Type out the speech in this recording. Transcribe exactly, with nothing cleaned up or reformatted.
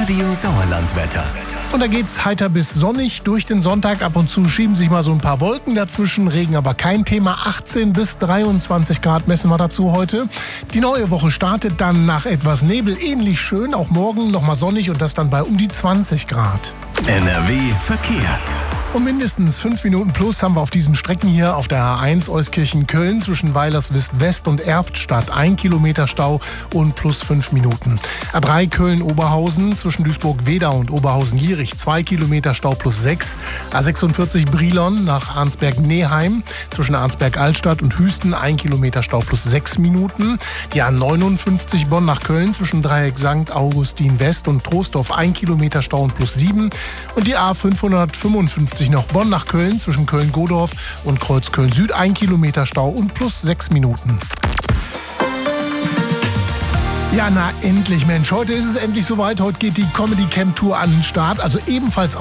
Radio Sauerlandwetter. Und da geht's heiter bis sonnig durch den Sonntag. Ab und zu schieben sich mal so ein paar Wolken dazwischen. Regen aber kein Thema. achtzehn bis dreiundzwanzig Grad messen wir dazu heute. Die neue Woche startet dann nach etwas Nebel ähnlich schön. Auch morgen nochmal sonnig und das dann bei um die zwanzig Grad. N R W Verkehr. Und mindestens fünf Minuten plus haben wir auf diesen Strecken hier auf der A eins Euskirchen-Köln zwischen Weilerswist-West und Erftstadt. Ein Kilometer Stau und plus fünf Minuten. A drei Köln-Oberhausen zwischen Duisburg-Wedau und Oberhausen-Lierich. Zwei Kilometer Stau plus sechs. A sechsundvierzig Brilon nach Arnsberg-Neheim zwischen Arnsberg-Altstadt und Hüsten. Ein Kilometer Stau plus sechs Minuten. Die A neunundfünfzig Bonn nach Köln zwischen Dreieck Sankt Augustin-West und Troisdorf. Ein Kilometer Stau und plus sieben. Und die A fünfhundertfünfundfünfzig noch Bonn nach Köln zwischen Köln-Godorf und Kreuz-Köln-Süd. Ein Kilometer Stau und plus sechs Minuten. Ja, na endlich, Mensch. Heute ist es endlich soweit. Heute geht die Comedy Camp Tour an den Start. Also ebenfalls